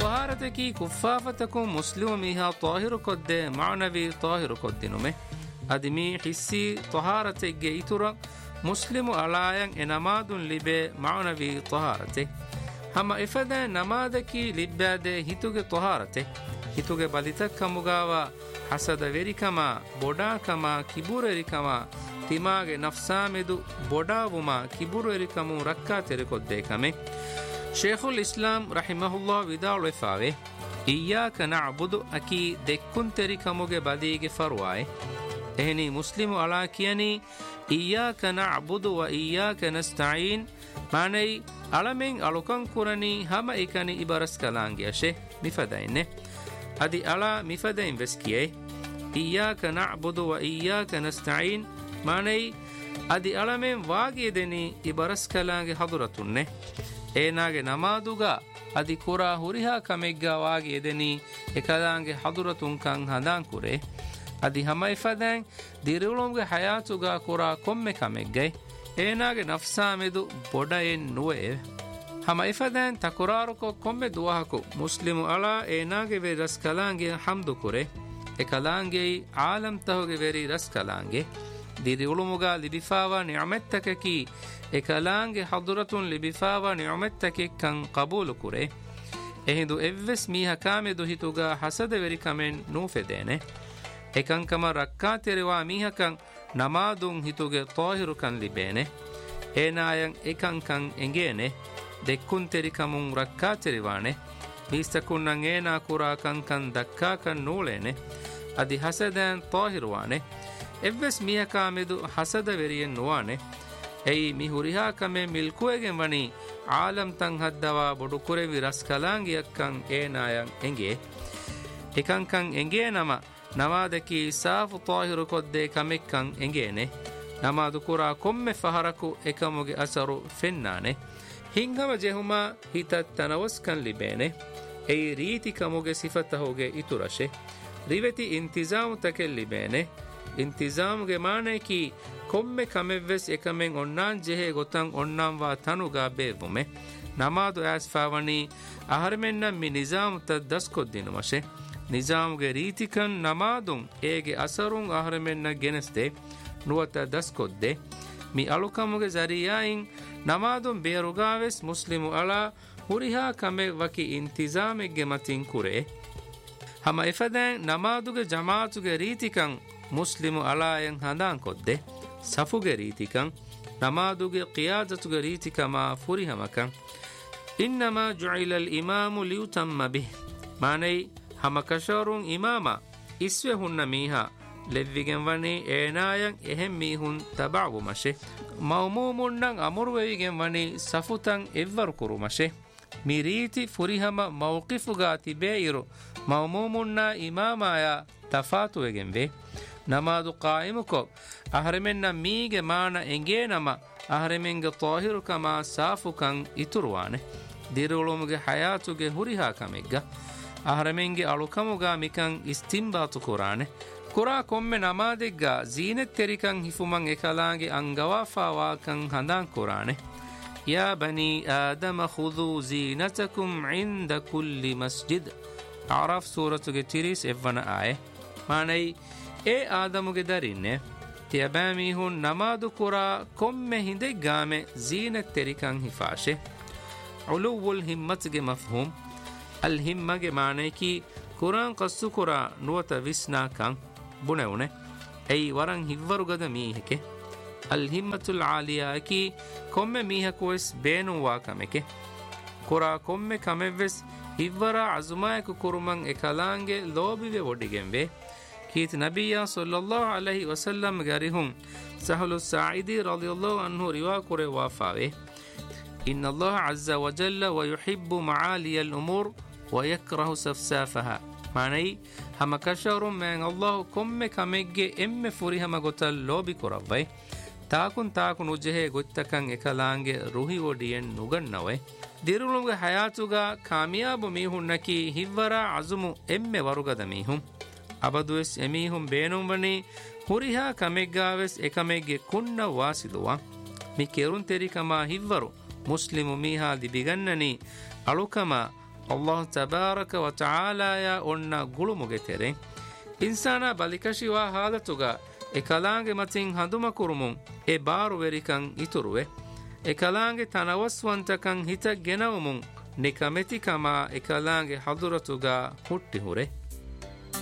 طهارتكي كفافتكم مسلم ميها طاهر قد معنوي طاهر قد نمه أدمي حسي طهارتك جيتر مسلم علايان انماد لبه معنوي طهارته هما إفدا نمادكي لباده هتوغ طهارته هتوغ بلتك كمغاوا حسد ويركما بودا كبور ركما තිමාගේ නෆ්සාමෙදු බොඩාවුමා කිබුරුරිකමු රක්කා තෙරකොද්දේකමෙ ෂේඛුල් ඉස්ලාම් රහිමහුල්ලාහ් විදාල් වෙෆාවේ ඉයාක නඅබුදු අකි දෙක්කුන් තෙරිකමුගේ බදීගේ ෆර්වායි එහෙනි මුස්ලිමු අලා කියනි ඉයාක නඅබුදු ව ඉයාක නස්තഈන් මානේ අලමෙන් අලුකන් කුරණි හැම එකනි ඉබරස් කලාංගියෂේ මිෆදයින්නේ අදි අලා මිෆදයින් වෙස්කියේ ඉයාක නඅබුදු ව ඉයාක නස්තഈන් මානේ අදි අලමෙන් වාගේ දෙනි ඉබරස් කලාගේ හදුරතුන්නේ ඒනාගේ නමාදුගා අදි කුරා හුරිහා කමෙග්ගා වාගේ දෙනි එකදාන්ගේ හදුරතුන්කන් හදාන් කුරේ අදි හැමයි ෆදන් දිරුලුම්ගේ හයාතුගා කුරා කොම්මෙ කමෙග්ගයි ඒනාගේ නෆ්සාමෙදු බොඩයෙන් නුවේ හැමයි ෆදන් තකුරාරුකො කොම්මෙ දුවහකු මුස්ලිමු අලා ඒනාගේ වේ රස් කලාන්ගේ හම්දු කුරේ එකලාන්ගේ ආලම් තහුගේ වෙරි රස් කලාන්ගේ දිරුලුමුගා ලිබිෆාවා නිඅමත්තකකි එකලාන්ගේ හදුරතුන් ලිබිෆාවා නිඅමත්තකෙක්කන් කබූලු කුරේ එහිඳු එව්වෙස් මීහා කාමෙදු හිතුගා හසද වෙරි කමෙන් නූෆෙදේනේ එකංකම රක්කා තෙරවා මීහකන් නමාදුන් හිතුගේ තාහිරුකන් ලිබේනේ ඒනායන් එකංකන් එංගේනේ දෙක්කුන් තෙරිකමුන් රක්කා තෙරවානේ මිස්තකුන්නන් ඒනා කුරාකංකන් දක්කාකන් නූලේනේ අදි හසදන් තාහිරුවානේ එව්වෙස් මීහා කාමෙදු හසද වෙරියෙන් නොවානේ එයි මිහුරිහා කමේ මිල්කුවගෙන් වනි ආලම් තන් හද්දවා බොඩු කුරේ විරස් කලාංගියක්කන් ඒනායන් එංගේ එකංකන් එංගේ නම නමාදකි සාෆු තාහිරු කොද්දේ කමෙක්කන් එංගේනේ නමාදු කුරා කොම්මෙ ෆහරකු එකමුගේ අසරු ෆෙන්නානේ හිංගම ජෙහුමා හිතත් තනවස්කන් ලිබේනේ එයි රීති කමුගේ සිෆතහුගේ ඉතුරෂේ රිවෙති ඉන්තිසාමු තකෙල් ලිබේනේ ඉන්තිසාමුගේ මානේකි කොම්මෙ කමෙව්වෙස් එකමෙන් ඔන්නාන් ජෙහෙ ගොතන් ඔන්නාන්වා තනුගා බේවුමෙ නමාදු ඇස්ෆාවනි අහරමෙන්නම් මි නිසාමුත දස්කොද්දිනමෂේ නිසාමුගේ රීතිකන් නමාදුන් ඒගේ අසරුන් අහරමෙන්න ගෙනස්තේ නුවත දස්කොද්දේ මි අලුකමුගේ ජරියායින් නමාදුන් බේරුගාවෙස් මුස්ලිමු අලා හුරිහා කමෙ වකි ඉන්තිසාමෙක්ගේ මතින් කුරේ හම එෆදැන් නමාදුගේ ජමාතුගේ රීතිකන් මුස්ලිමු අලායන් හඳාන් කොද්දේ සෆුගේ රීතිකන් නමාදුගේ ඛියාදතුගේ රීතිකමා ෆුරිහමකන් ඉන්නමා ජුයිලල් ඉමාමු ලියුතම්ම බිහ් මානේ හම කෂරුන් ඉමාමා ඉස්වෙ හුන්න මීහා ලෙව්විගෙන් වනේ ඒනායන් එහෙම් මීහුන් තබාවු මෂේ මව්මූමුන්නන් අමුරුවෙවිගෙන් වනේ සෆුතන් එව්වරු කුරු මෂේ මි රීති ෆුරිහම මෞකිෆුගා තිබේයිරු මව්මූමුන්නා ඉමාමායා තෆාතුවෙගෙන් වේ නමාදු කායිමුකො අහරමෙන්නම් මීගේ මාන එංගේ නම අහරමෙන්ගේ තාහිරුකමා සාෆුකන් ඉතුරුවානේ දිරුලුමුගේ හයාතුගේ හුරිහා කමෙග්ග අහරමෙන්ගේ අලුකමුගා මිකන් ඉස්තිම්බාතු කුරානේ කුරා කොම්මෙ නමාදෙග්ගා සීනෙත් තෙරිකන් හිෆුමන් එකලාගේ අංගවාෆාවාකන් හඳාන් කුරානේ යා බනි ආදම ඛුදු සීනතකුම් ඉන්ද කුල්ලි මස්ජිද් අරෆ් සූරතුගේ 30 එවන ආයේ මානේ ඒ ආදමුගේ දරින්නේ තියබෑමීහුන් නමාදු කුරා කොම්මෙ හිඳෙක් ගාමෙ සීනෙත් තෙරිකන් හිෆාෂේ උලුවුල් හිම්මත්ගේ මෆහූම් අල් හිම්මගේ මානේකි කුරාන් කස්සු කුරා නුවත විස්නාකන් බුනෙවුනේ එයි වරන් හිව්වරුගද මීහෙකේ අල් හිම්මතුල් ආලියාකි කොම්මෙ මීහකුවස් බේනුවා කමෙකේ කුරා කොම්මෙ කමෙව්වෙස් හිව්වරා අසුමායකු කුරුමන් එකලාංගේ ලෝබිවෙ වොඩිගෙන් වේ كيت نبي صلى الله عليه وسلم غارهم سهل الساعدي رضي الله عنه رواكر وافاوه إن الله عز وجل ويحب معالي الأمور ويكره سفسافها معني هم كشر من الله كم كمج إم فريهم قتل لو بكربي تاكن وجهه قتكن إكلانج روحي ودين نغنوه ديرولمغ حياتوغا كامياب ميهنكي هيورا عزمو إم ورغد ميهم අබදුවෙස් එමීහුම් බේනුම් වනේ හුරිහා කමෙග්ගාවෙස් එකමෙග්ගේ කුන්න වාසිලුවා මි කෙරුන් තෙරිකමා හිව්වරු මුස්ලිමු මීහා දිබිගන්නනි අලුකමා Allah tabaraka wa ta'ala ya onna gulumuge tere insana balikashiwa halatuga ekalaange matin handuma kurumun e baaru verikan ituruwe ekalaange tanawaswantakan hita genawumun nikameti kama ekalaange haduratuga hutti hure